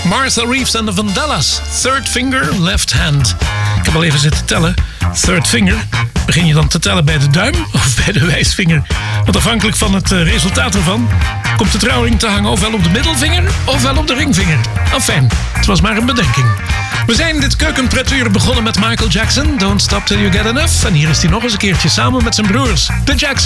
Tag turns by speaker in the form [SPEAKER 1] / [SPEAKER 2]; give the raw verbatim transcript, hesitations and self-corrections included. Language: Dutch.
[SPEAKER 1] Martha Reeves en de Vandellas. Third Finger, Left Hand. Ik heb al even zitten tellen. Third Finger. Begin je dan te tellen bij de duim of bij de wijsvinger? Want afhankelijk van het resultaat ervan komt de trouwring te hangen ofwel op de middelvinger ofwel op de ringvinger. Enfin, het was maar een bedenking. We zijn dit keukenpretuur begonnen met Michael Jackson. Don't Stop Till You Get Enough. En hier is hij nog eens een keertje samen met zijn broers, de Jackson.